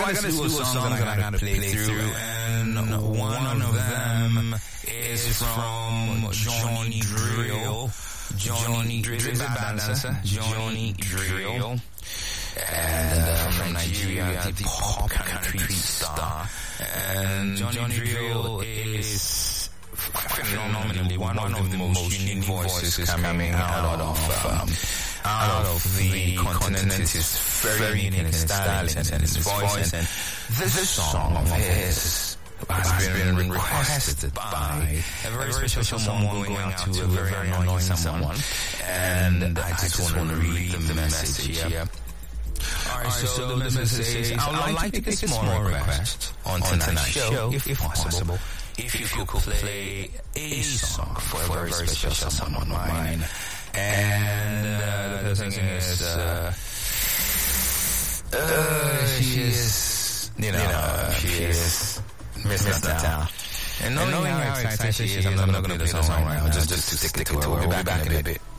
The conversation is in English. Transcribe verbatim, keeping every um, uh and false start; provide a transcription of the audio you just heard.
I got a slew of songs that I gotta play through, and one of them is from Johnny Drill. Johnny Drill is a bad dancer. Johnny Drill. And uh, from Nigeria, the pop country star. And Johnny Drill is phenomenally one of the most unique voices coming out of um, out of the continent. Is very unique in his style and his voice. And this song of his has been requested by a very special someone going out to a very annoying someone. And I just want to read the message here. Alright, so, so the message says, I would like to make a small request on tonight's show, if, if possible, if you could play a song for a very special someone of mine. And uh, the thing is, uh, uh, she is, you know, uh, she is Miss Natal. And knowing how excited she is, I'm not going to play the song right now, just, just to stick to her. We'll be back in a bit.